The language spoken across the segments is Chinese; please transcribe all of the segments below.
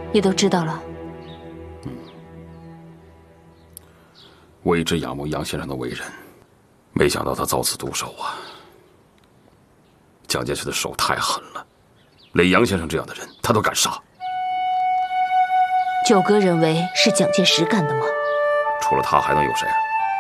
你都知道了。 我一直仰慕杨先生的为人，没想到他遭此毒手啊！蒋介石的手太狠了，连杨先生这样的人他都敢杀。 九哥认为是蒋介石干的吗？ 除了他还能有谁？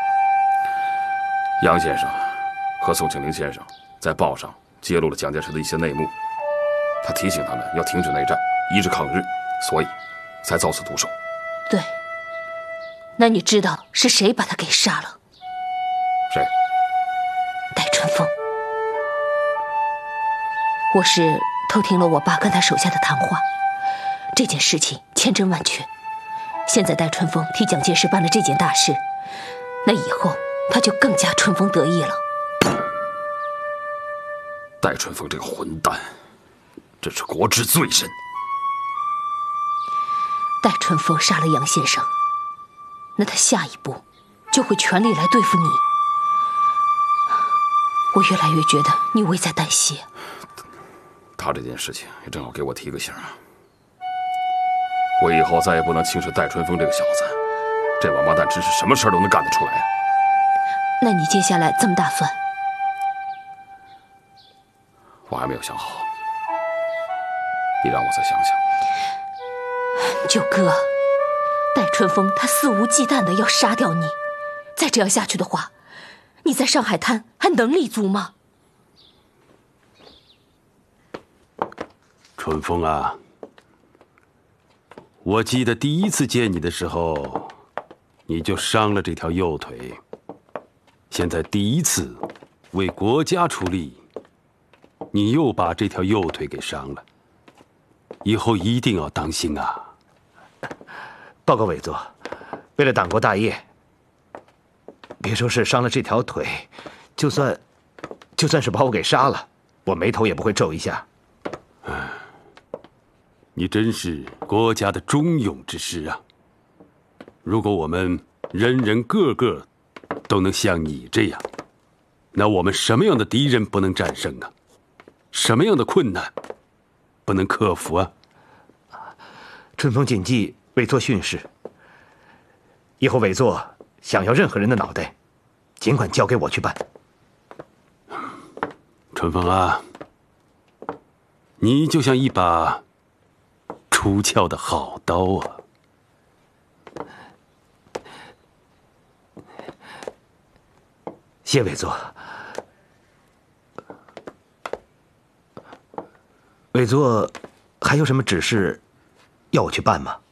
杨先生和宋庆龄先生在报上揭露了蒋介石的一些内幕，他提醒他们要停止内战，一致抗日，所以才遭此毒手。 对。那你知道是谁把他给杀了？ 谁？ 戴春风。我是偷听了我爸跟他手下的谈话，这件事情千真万确。现在戴春风替蒋介石办了这件大事，那以后他就更加春风得意了。 戴春风这个混蛋，真是国之罪人。 戴春风杀了杨先生，那他下一步就会全力来对付你。我越来越觉得你危在旦夕。 他这件事情也正好给我提个醒啊！我以后再也不能轻视戴春风这个小子，这王八蛋真是什么事儿都能干得出来。 那你接下来怎么打算？ 我还没有想好，你让我再想想。 九哥，戴春风他肆无忌惮的要杀掉你，再这样下去的话，你在上海滩还能立足吗？ 春风啊，我记得第一次见你的时候，你就伤了这条右腿。现在第一次为国家出力，你又把这条右腿给伤了。以后一定要当心啊！ 报告委座，为了党国大业，别说是伤了这条腿，就算是把我给杀了，我眉头也不会皱一下。 你真是国家的忠勇之师啊！如果我们人人个个都能像你这样，那我们什么样的敌人不能战胜啊？什么样的困难不能克服啊？ 春风谨记委座训示，以后委座想要任何人的脑袋，尽管交给我去办。 春风啊，你就像一把出鞘的好刀啊！ 谢委座。委座还有什么指示要我去办吗？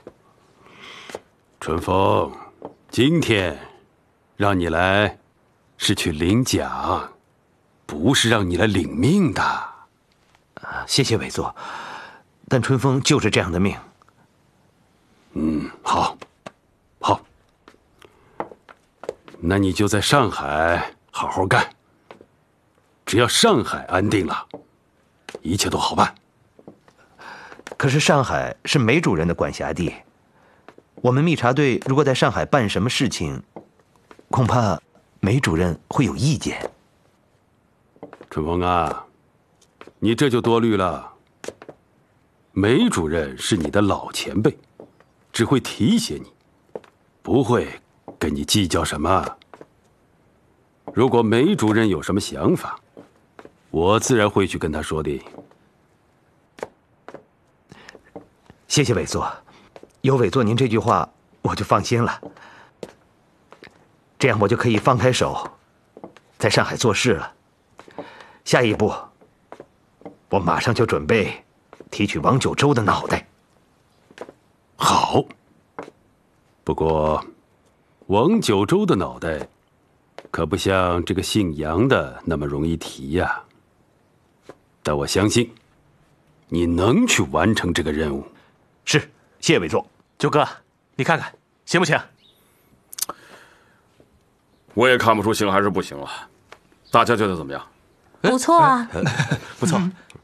春风，今天让你来是去领奖，不是让你来领命的。 谢谢委座，但春风就是这样的命。 好，好，那你就在上海好好干。只要上海安定了，一切都好办。 可是上海是梅主任的管辖地，我们密查队如果在上海办什么事情，恐怕梅主任会有意见。 春风啊，你这就多虑了。梅主任是你的老前辈，只会提携你，不会跟你计较什么。如果梅主任有什么想法，我自然会去跟他说的。 谢谢委座，有委座您这句话，我就放心了。这样我就可以放开手，在上海做事了。下一步，我马上就准备提取王九州的脑袋。 好，不过王九州的脑袋可不像这个姓杨的那么容易提呀。但我相信你能去完成这个任务。 是，谢委座。 九哥，你看看行不行？ 我也看不出行还是不行了，大家觉得怎么样？ 不错啊， 不错。